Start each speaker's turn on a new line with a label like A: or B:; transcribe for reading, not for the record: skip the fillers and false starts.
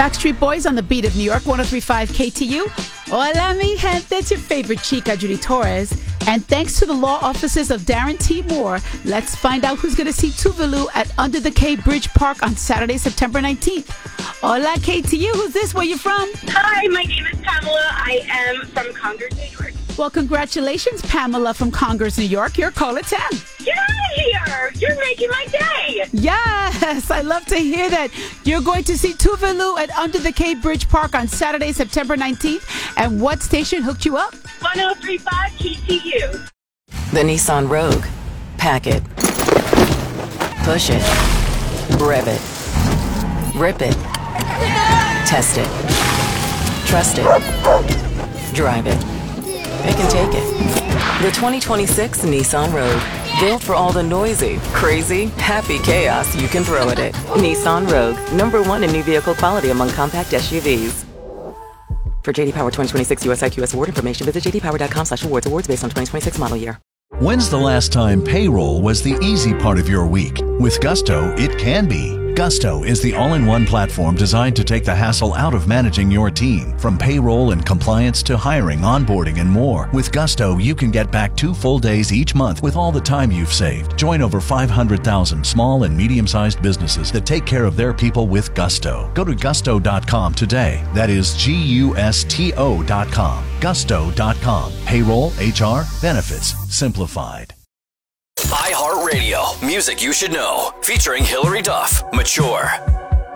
A: Backstreet Boys on the beat of New York 103.5 KTU. Hola, mi gente, it's your favorite chica, Judy Torres. And thanks to the law offices of Darren T. Moore, let's find out who's going to see Tuvalu at Under the K Bridge Park on Saturday, September 19th. Hola, KTU. Who's this? Where you from?
B: Hi, my name is Pamela. I am from Congers, New York.
A: Well, congratulations, Pamela from Congers, New York. You're caller 10.
B: Get out of here! You're making my day!
A: Yes, I love to hear that. You're going to see Tuvalu at Under the K Bridge Park on Saturday, September 19th. And what station hooked you up?
B: 103.5 KTU.
C: The Nissan Rogue. Pack it. Push it. Rev it. Rip it. Test it. Trust it. Drive it. They can take it. The 2026 Nissan Rogue. Built for all the noisy, crazy, happy chaos you can throw at it. Nissan Rogue. #1 in new vehicle quality among compact SUVs. For JD Power 2026 US IQS award information, visit jdpower.com/awards. Awards based on 2026 model year.
D: When's the last time payroll was the easy part of your week? With Gusto, it can be. Gusto is the all-in-one platform designed to take the hassle out of managing your team. From payroll and compliance to hiring, onboarding, and more. With Gusto, you can get back 2 full days each month with all the time you've saved. Join over 500,000 small and medium-sized businesses that take care of their people with Gusto. Go to gusto.com today. That is GUSTO.com. Gusto.com. Payroll, HR, benefits, simplified.
E: iHeartRadio, music you should know, featuring Hillary Duff, Mature.